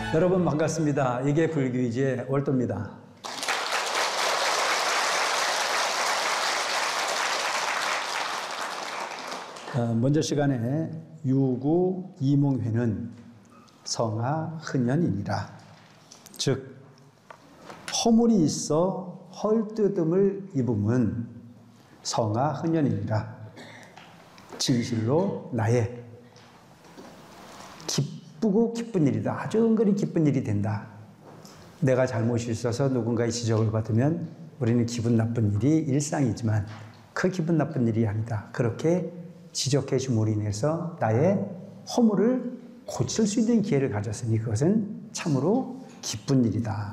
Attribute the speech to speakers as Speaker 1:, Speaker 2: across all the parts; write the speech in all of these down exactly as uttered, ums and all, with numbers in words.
Speaker 1: 여러분 반갑습니다. 이게 불교이지의 월도입니다. 먼저 시간에 유구 이몽회는 성하 흔연이니라. 즉 허물이 있어 헐뜯음을 입음은 성하 흔연이니라. 진실로 나의 기쁘고 기쁜 일이다. 아주 은근히 기쁜 일이 된다. 내가 잘못이 있어서 누군가의 지적을 받으면 우리는 기분 나쁜 일이 일상이지만 그 기분 나쁜 일이 아니다. 그렇게 지적해 줌으로 인해서 나의 허물을 고칠 수 있는 기회를 가졌으니 그것은 참으로 기쁜 일이다.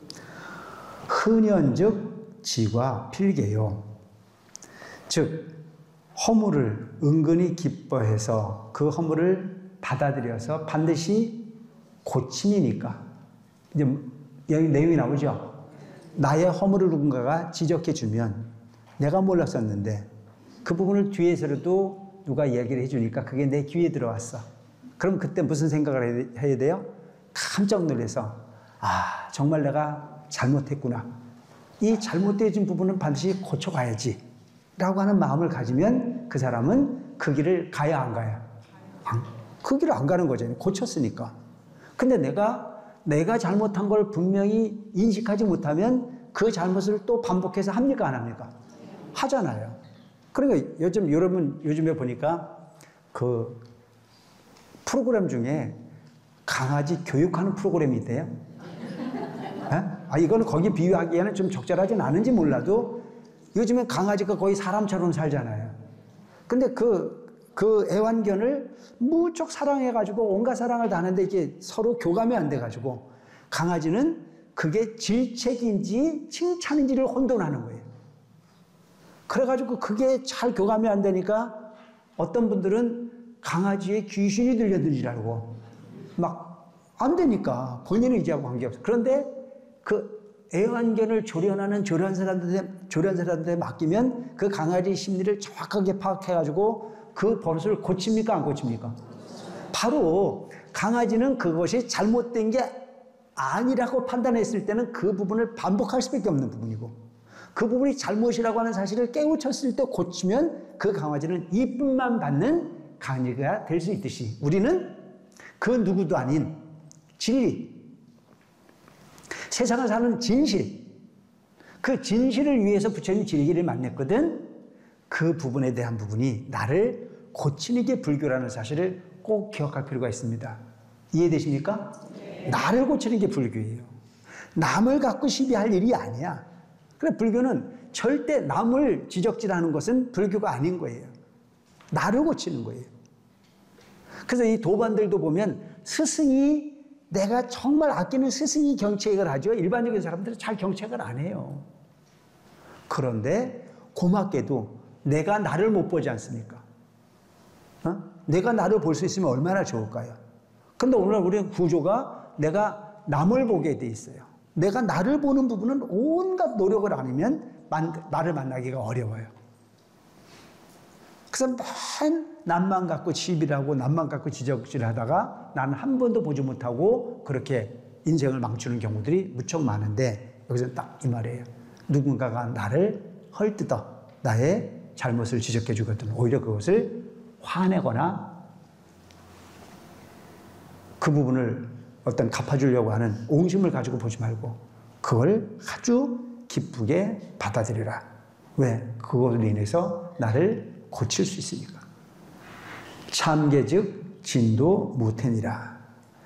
Speaker 1: 흔연즉 지과 필개요. 즉 허물을 은근히 기뻐해서 그 허물을 받아들여서 반드시 고침이니까. 이제 여기 내용이 나오죠. 나의 허물을 누군가가 지적해 주면 내가 몰랐었는데 그 부분을 뒤에서라도 누가 얘기를 해주니까 그게 내 귀에 들어왔어. 그럼 그때 무슨 생각을 해야 돼요? 깜짝 놀라서 아 정말 내가 잘못했구나. 이 잘못된 부분은 반드시 고쳐가야지 라고 하는 마음을 가지면 그 사람은 그 길을 가야 안 가요? 안, 그 길을 안 가는 거잖아요. 고쳤으니까. 근데 내가 내가 잘못한 걸 분명히 인식하지 못하면 그 잘못을 또 반복해서 합니까 안 합니까? 하잖아요. 그러니까 요즘 여러분 요즘에 보니까 그 프로그램 중에 강아지 교육하는 프로그램이 있대요. 에? 아 이거는 거기 비유하기에는 좀 적절하진 않은지 몰라도 요즘엔 강아지가 거의 사람처럼 살잖아요. 근데 그 그 애완견을 무척 사랑해가지고 온갖 사랑을 다 하는데 이게 서로 교감이 안 돼가지고 강아지는 그게 질책인지 칭찬인지를 혼돈하는 거예요. 그래가지고 그게 잘 교감이 안 되니까 어떤 분들은 강아지에 귀신이 들려든 줄 알고 막 안 되니까 본인은 이제하고 관계없어. 그런데 그 애완견을 조련하는 조련사람들한테, 조련사람들한테 맡기면 그 강아지의 심리를 정확하게 파악해가지고 그 버릇을 고칩니까 안 고칩니까? 바로 강아지는 그것이 잘못된 게 아니라고 판단했을 때는 그 부분을 반복할 수밖에 없는 부분이고 그 부분이 잘못이라고 하는 사실을 깨우쳤을 때 고치면 그 강아지는 이쁨만 받는 강아지가 될 수 있듯이 우리는 그 누구도 아닌 진리, 세상을 사는 진실, 그 진실을 위해서 부처님 진리를 만났거든. 그 부분에 대한 부분이 나를 고치는 게 불교라는 사실을 꼭 기억할 필요가 있습니다. 이해되십니까? 네. 나를 고치는 게 불교예요. 남을 갖고 시비할 일이 아니야. 그래 불교는 절대 남을 지적질하는 것은 불교가 아닌 거예요. 나를 고치는 거예요. 그래서 이 도반들도 보면 스승이 내가 정말 아끼는 스승이 경책을 하죠. 일반적인 사람들은 잘 경책을 안 해요. 그런데 고맙게도 내가 나를 못 보지 않습니까? 어? 내가 나를 볼 수 있으면 얼마나 좋을까요? 근데 오늘 우리의 구조가 내가 남을 보게 돼 있어요. 내가 나를 보는 부분은 온갖 노력을 안 하면 나를 만나기가 어려워요. 그래서 맨 남만 갖고 시비를 하고 남만 갖고 지적질을 하다가 나는 한 번도 보지 못하고 그렇게 인생을 망치는 경우들이 무척 많은데 여기서 딱 이 말이에요. 누군가가 나를 헐뜯어 나의 잘못을 지적해 주거든 오히려 그것을 화내거나 그 부분을 어떤 갚아주려고 하는 옹심을 가지고 보지 말고 그걸 아주 기쁘게 받아들여라. 왜? 그것으로 인해서 나를 고칠 수 있으니까. 참계즉 진도 무태니라.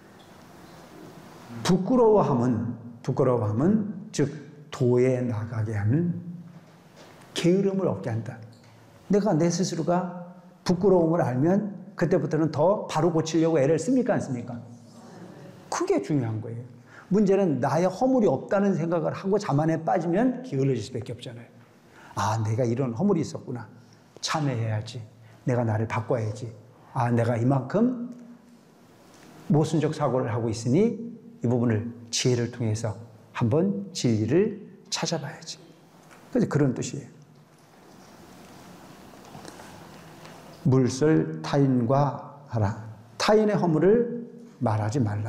Speaker 1: 부끄러워함은 부끄러워함은 즉 도에 나가게 하는 게으름을 얻게 한다. 내가 내 스스로가 부끄러움을 알면 그때부터는 더 바로 고치려고 애를 씁니까 안 씁니까? 그게 중요한 거예요. 문제는 나의 허물이 없다는 생각을 하고 자만에 빠지면 게을러질 수밖에 없잖아요. 아 내가 이런 허물이 있었구나. 참회해야지. 내가 나를 바꿔야지. 아 내가 이만큼 모순적 사고를 하고 있으니 이 부분을 지혜를 통해서 한번 진리를 찾아봐야지. 그래서 그런 뜻이에요. 물설 타인과 하라. 타인의 허물을 말하지 말라.